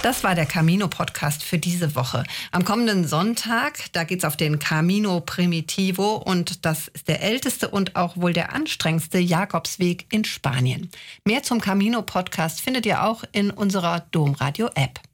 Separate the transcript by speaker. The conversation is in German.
Speaker 1: Das war der Camino-Podcast für diese Woche. Am kommenden Sonntag, da geht's auf den Camino Primitivo und das ist der älteste und auch wohl der anstrengendste Jakobsweg in Spanien. Mehr zum Camino-Podcast findet ihr auch in unserer Domradio-App.